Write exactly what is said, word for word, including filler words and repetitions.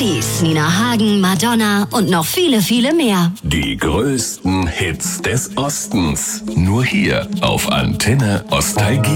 Alice, Nina Hagen, Madonna und noch viele, viele mehr. Die größten Hits des Ostens. Nur hier auf Antenne Ostalgie.